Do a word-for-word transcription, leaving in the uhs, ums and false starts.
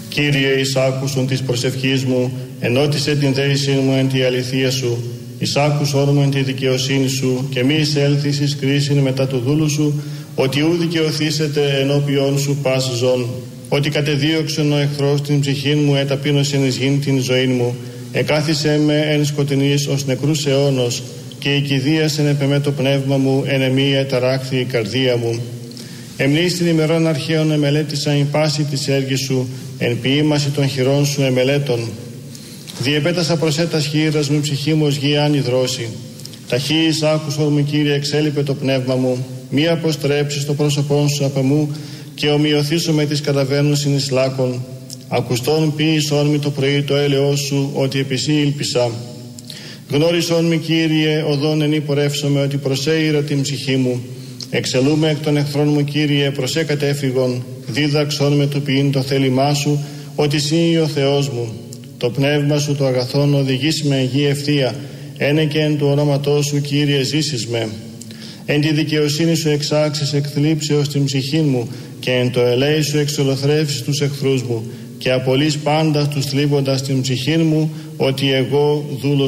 Κύριε, εις άκουσον της προσευχής μου, ενώτισε την δέησή μου εν τη αληθεία σου, εις άκουσον μου εν τη δικαιοσύνη σου, και μη εισέλθεις εις κρίσιν μετά του δούλου σου, ότι ου δικαιωθήσετε ενώπιον σου πας ζών. Ότι κατεδίωξον ο εχθρός την ψυχήν μου, εταπείνωσεν εις γην την ζωή μου, εκάθισε με εν σκοτεινής ως νεκρούς αιώνος, και η κηδίασεν επεμέ το πνεύμα μου, εν εμή εταράχθη η καρδία μου. Εμνείς την ημερών αρχαίων εμελέτησα η πάση της έργης σου, εν ποίημαση των χειρών σου εμελέτων. Διεπέτασα προσέτας χείρας μου, ψυχή μου ως γη άνυδρώσει. Ταχύης άκουσον μου, Κύριε, εξέλιπε το πνεύμα μου, μη αποστρέψεις το πρόσωπόν σου απ' εμού, και ομοιωθήσω με τις καταβαίνουσιν εις λάκων. Ακουστόν ποιησόν μη το πρωί το έλεος σου, ότι επί σύ ήλπισα. Γνώρισόν μη, Κύριε, οδόν εν πορεύσομαι, ότι προσέειρα την ψυχή μου. Εξελούμε εκ των εχθρών μου, Κύριε, προσέ κατέφυγον. Δίδαξόν με του ποιήν το θέλημά σου, ότι σύ ο Θεός μου. Το πνεύμα σου το αγαθόν οδηγήσει με γη ευθεία. Ένε και εν του ονόματός σου, Κύριε, ζήσεις με. Εν τη δικαιοσύνη σου εξάξεις εκ θλίψεως την ψυχή μου, και εν το ελέη σου εξολοθρεύσεις τους εχθρούς μου, και απολύς πάντα τους θλίβοντας την ψυχή μου, ότι εγώ δούλος